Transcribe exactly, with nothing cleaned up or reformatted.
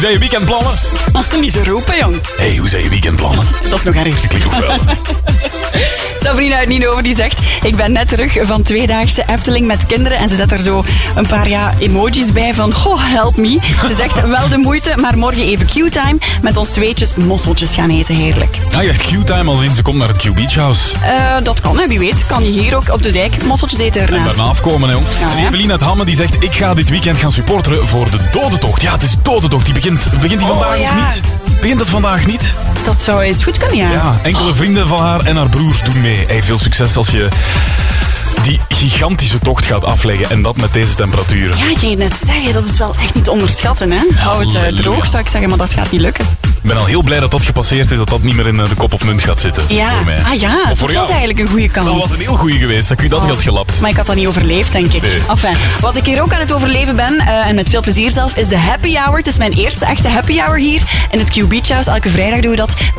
Zijn je weekendplannen? Niet zo roepen, jong. Hé, hey, hoe zijn je weekendplannen? Dat is nog erger. Klinkt ook wel. Sabrina uit Nienhoven die zegt, ik ben net terug van tweedaagse Efteling met kinderen en ze zet er zo een paar ja, emojis bij van, goh, help me. Ze zegt, wel de moeite, maar morgen even Q-time met ons tweetjes mosseltjes gaan eten, heerlijk. Ja, ik dacht Q-time als in ze komt naar het Q Beach House. Uh, dat kan, hè, wie weet. Kan je hier ook op de dijk mosseltjes eten erna. En daarna afkomen, hè, jong. Ja, en Evelien uit Hamme die zegt, ik ga dit weekend gaan supporteren voor de Dodentocht. Ja, het is Dodentocht. Die begint, begint die vandaag oh, ja. nog niet? Begint het vandaag niet? Dat zou eens goed kunnen, ja. Ja, enkele oh. vrienden van haar en haar broers doen mee. Hey, veel succes als je die gigantische tocht gaat afleggen en dat met deze temperaturen. Ja, ik ging het net zeggen, dat is wel echt niet te onderschatten, hè. Hou het uh, droog, zou ik zeggen, maar dat gaat niet lukken. Ik ben al heel blij dat dat gepasseerd is, dat dat niet meer in de kop of munt gaat zitten. Ja, voor mij. ah ja, dat was eigenlijk een goede kans. Dat was een heel goeie geweest, dat ik u dat oh. niet had gelapt. Maar ik had dat niet overleefd, denk ik. Nee. Enfin, wat ik hier ook aan het overleven ben, uh, en met veel plezier zelf, is de happy hour. Het is mijn eerste echte happy hour hier in het Q Beach House. Elke vrijdag doen we dat